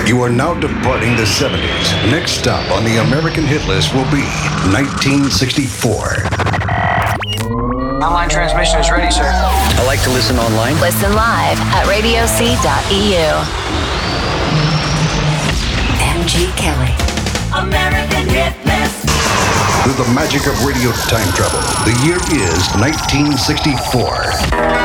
You are now departing the 70s. Next stop on the American hit list will be 1964. Online transmission is ready, sir. I like to listen online. Listen live at radioc.eu. MG Kelly. American hit list. Through the magic of radio time travel, the year is 1964.